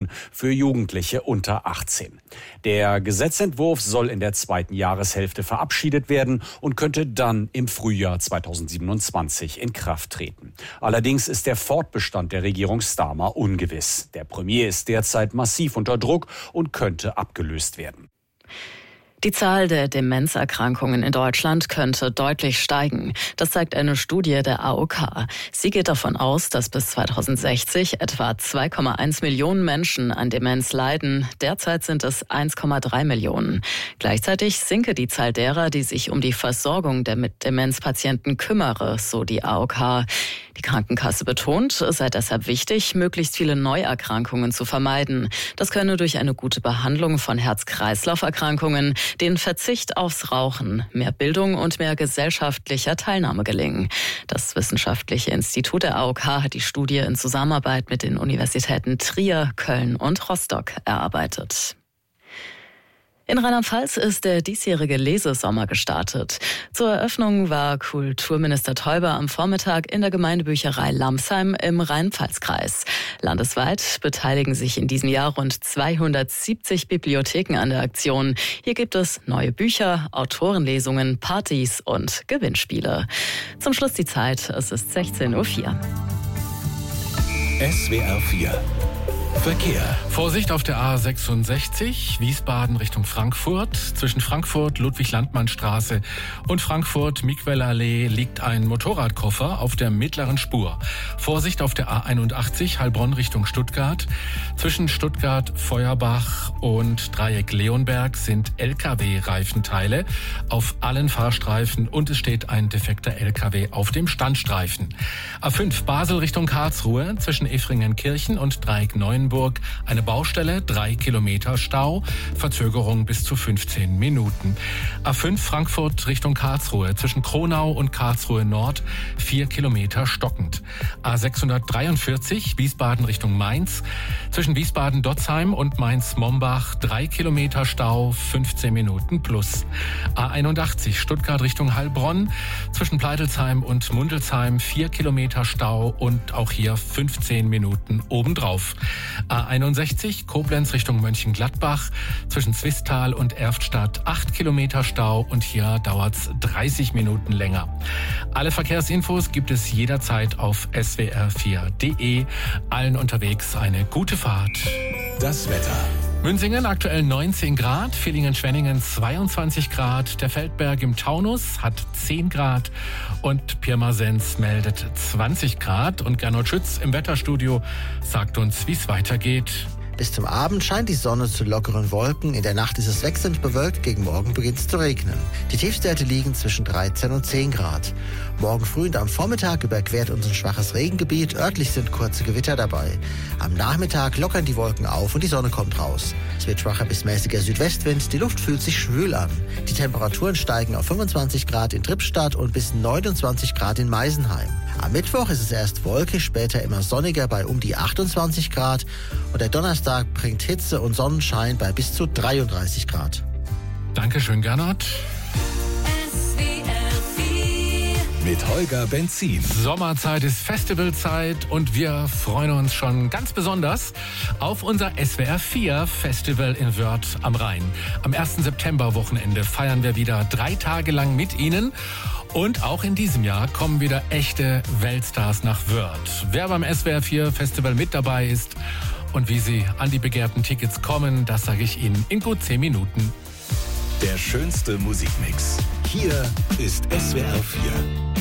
Wochen für Jugendliche unter 18. Der Gesetzentwurf soll in der zweiten Jahreshälfte verabschiedet werden und könnte dann im Frühjahr 2027 in Kraft treten. Allerdings ist der Fortbestand der Regierung Starmer ungewiss. Der Premier ist derzeit massiv unter Druck und könnte abgelöst werden. Die Zahl der Demenzerkrankungen in Deutschland könnte deutlich steigen. Das zeigt eine Studie der AOK. Sie geht davon aus, dass bis 2060 etwa 2,1 Millionen Menschen an Demenz leiden. Derzeit sind es 1,3 Millionen. Gleichzeitig sinke die Zahl derer, die sich um die Versorgung der mit Demenzpatienten kümmere, so die AOK. Die Krankenkasse betont, es sei deshalb wichtig, möglichst viele Neuerkrankungen zu vermeiden. Das könne durch eine gute Behandlung von Herz-Kreislauf-Erkrankungen, den Verzicht aufs Rauchen, mehr Bildung und mehr gesellschaftlicher Teilnahme gelingen. Das Wissenschaftliche Institut der AOK hat die Studie in Zusammenarbeit mit den Universitäten Trier, Köln und Rostock erarbeitet. In Rheinland-Pfalz ist der diesjährige Lesesommer gestartet. Zur Eröffnung war Kulturminister Teuber am Vormittag in der Gemeindebücherei Lamsheim im Rhein-Pfalz-Kreis. Landesweit beteiligen sich in diesem Jahr rund 270 Bibliotheken an der Aktion. Hier gibt es neue Bücher, Autorenlesungen, Partys und Gewinnspiele. Zum Schluss die Zeit, es ist 16:04 Uhr. SWR 4 Verkehr. Vorsicht auf der A66, Wiesbaden Richtung Frankfurt. Zwischen Frankfurt, Ludwig-Landmann-Straße und Frankfurt-Miquel-Allee liegt ein Motorradkoffer auf der mittleren Spur. Vorsicht auf der A81, Heilbronn Richtung Stuttgart. Zwischen Stuttgart-Feuerbach und Dreieck-Leonberg sind LKW-Reifenteile auf allen Fahrstreifen und es steht ein defekter LKW auf dem Standstreifen. A5, Basel Richtung Karlsruhe, zwischen Effringen-Kirchen und Dreieck-Neuenburg eine Baustelle, 3 Kilometer Stau, Verzögerung bis zu 15 Minuten. A5 Frankfurt Richtung Karlsruhe, zwischen Kronau und Karlsruhe Nord, 4 Kilometer stockend. A643 Wiesbaden Richtung Mainz, zwischen Wiesbaden-Dotzheim und Mainz-Mombach, 3 Kilometer Stau, 15 Minuten plus. A81 Stuttgart Richtung Heilbronn, zwischen Pleitelsheim und Mundelsheim, 4 Kilometer Stau und auch hier 15 Minuten obendrauf. A61 Koblenz Richtung Mönchengladbach, zwischen Zwistal und Erftstadt 8 Kilometer Stau und hier dauert's 30 Minuten länger. Alle Verkehrsinfos gibt es jederzeit auf swr4.de. Allen unterwegs eine gute Fahrt. Das Wetter. Münzingen aktuell 19 Grad, Villingen-Schwenningen 22 Grad, der Feldberg im Taunus hat 10 Grad und Pirmasens meldet 20 Grad. Und Gernot Schütz im Wetterstudio sagt uns, wie es weitergeht. Bis zum Abend scheint die Sonne zu lockeren Wolken. In der Nacht ist es wechselnd bewölkt. Gegen Morgen beginnt es zu regnen. Die Tiefstwerte liegen zwischen 13 und 10 Grad. Morgen früh und am Vormittag überquert uns ein schwaches Regengebiet. Örtlich sind kurze Gewitter dabei. Am Nachmittag lockern die Wolken auf und die Sonne kommt raus. Es wird schwacher bis mäßiger Südwestwind. Die Luft fühlt sich schwül an. Die Temperaturen steigen auf 25 Grad in Trippstadt und bis 29 Grad in Meisenheim. Am Mittwoch ist es erst wolkig, später immer sonniger bei um die 28 Grad. Und der Donnerstag bringt Hitze und Sonnenschein bei bis zu 33 Grad. Dankeschön, Gernot. Mit Holger Benzin. Sommerzeit ist Festivalzeit und wir freuen uns schon ganz besonders auf unser SWR 4 Festival in Wörth am Rhein. Am 1. September-Wochenende feiern wir wieder 3 Tage lang mit Ihnen. Und auch in diesem Jahr kommen wieder echte Weltstars nach Wörth. Wer beim SWR 4 Festival mit dabei ist und wie Sie an die begehrten Tickets kommen, das sage ich Ihnen in gut 10 Minuten. Der schönste Musikmix. Hier ist SWR 4.